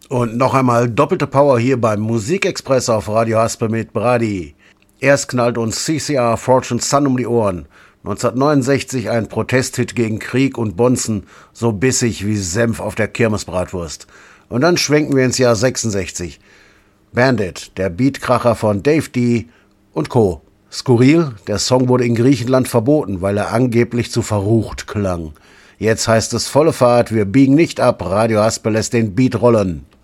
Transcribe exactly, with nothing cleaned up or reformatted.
Und noch einmal doppelte Power hier beim Musikexpress auf Radio Haspel mit Brady. Erst knallt uns C C R Fortune Sun um die Ohren. neunzehnhundertneunundsechzig ein Protesthit gegen Krieg und Bonzen, so bissig wie Senf auf der Kirmesbratwurst. Und dann schwenken wir ins Jahr sechsundsechzig. Bandit, der Beatkracher von Dave D. und Co. Skurril, der Song wurde in Griechenland verboten, weil er angeblich zu verrucht klang. Jetzt heißt es volle Fahrt, wir biegen nicht ab, Radio Haspel lässt den Beat rollen.